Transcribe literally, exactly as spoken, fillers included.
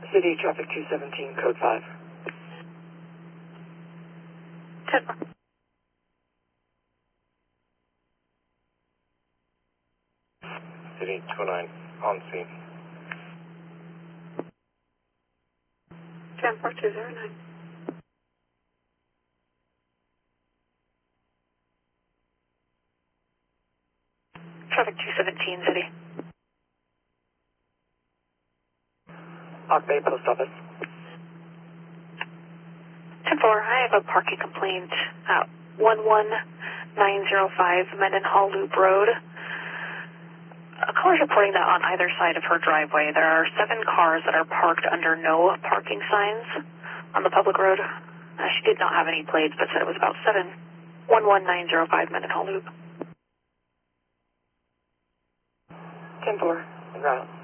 City traffic two seventeen, code five. ten. City two oh nine, on scene. ten four two zero nine. Traffic two seventeen, City. Ock Bay Post Office. ten four, I have a parking complaint at one one nine zero five Mendenhall Loop Road. A caller's reporting that on either side of her driveway there are seven cars that are parked under no parking signs on the public road. Uh, she did not have any plates, but said it was about seven one one nine zero five Mendenhall Loop. ten four, en route.